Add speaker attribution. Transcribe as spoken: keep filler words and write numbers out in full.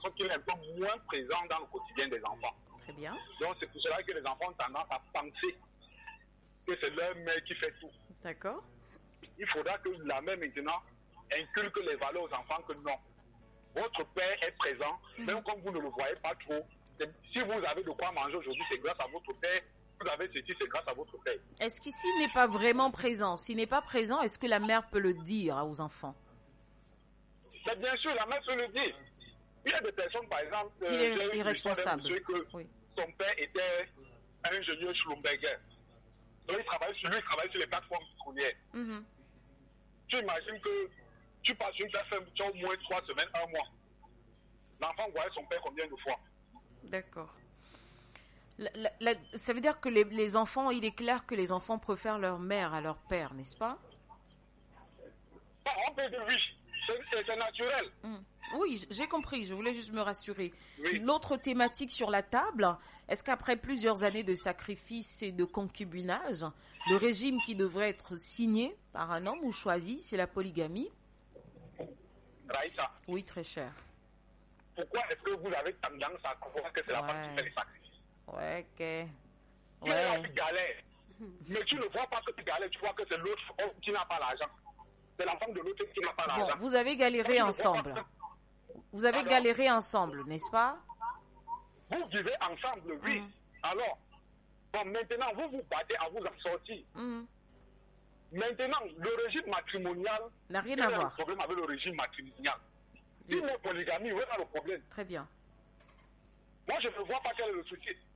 Speaker 1: qu'il est un peu moins présent dans le quotidien des enfants.
Speaker 2: Très bien.
Speaker 1: Donc c'est pour cela que les enfants ont tendance à penser que c'est leur mère qui fait tout.
Speaker 2: D'accord.
Speaker 1: Il faudra que la mère maintenant inculque les valeurs aux enfants que non. Votre père est présent, mm-hmm. même comme vous ne le voyez pas trop. Si vous avez de quoi manger aujourd'hui, c'est grâce à votre père. Vous avez ceci, c'est grâce à votre père.
Speaker 2: Est-ce que s'il n'est pas vraiment présent, s'il n'est pas présent, est-ce que la mère peut le dire aux enfants?
Speaker 1: Mais bien sûr, la mère peut le dire. Il y a des personnes, par exemple,
Speaker 2: il est irresponsable.
Speaker 1: Que
Speaker 2: oui.
Speaker 1: Son père était un ingénieur Schlumberger. Donc il travaille sur lui, il travaille sur les plateformes pétrolières. Mm-hmm. Tu imagines que tu passes une personne, tu as au moins trois semaines, un mois. L'enfant voyait son père combien de fois?
Speaker 2: D'accord. La, la, la, ça veut dire que les, les enfants, il est clair que les enfants préfèrent leur mère à leur père, n'est-ce pas?
Speaker 1: Bon, on peut dire oui, c'est, c'est naturel.
Speaker 2: Mm. Oui, j'ai compris, je voulais juste me rassurer.
Speaker 1: Oui.
Speaker 2: L'autre thématique sur la table, est-ce qu'après plusieurs années de sacrifice et de concubinage, le régime qui devrait être signé par un homme ou choisi, c'est la polygamie?
Speaker 1: Raïssa.
Speaker 2: Oui, très cher.
Speaker 1: Pourquoi est-ce que vous avez tendance à croire que c'est la
Speaker 2: ouais.
Speaker 1: femme qui fait les sacrifices?
Speaker 2: Ouais, ok. Ouais.
Speaker 1: Tu es là, tu galères. Mais tu ne vois pas que tu galères, tu vois que c'est l'autre qui n'a pas l'argent. C'est la femme de l'autre qui n'a pas
Speaker 2: bon,
Speaker 1: l'argent.
Speaker 2: Vous avez galéré ensemble. Vous avez Alors, galéré ensemble, n'est-ce pas?
Speaker 1: Vous vivez ensemble, oui. Mm. Alors, bon, maintenant, vous vous battez à vous en sortir. Mm. Maintenant, le régime matrimonial
Speaker 2: n'a rien à voir.
Speaker 1: Il y a un problème avec le régime matrimonial. Si oui. Une polygamie, où est le problème?
Speaker 2: Très bien.
Speaker 1: Moi, je ne vois pas quel est le souci.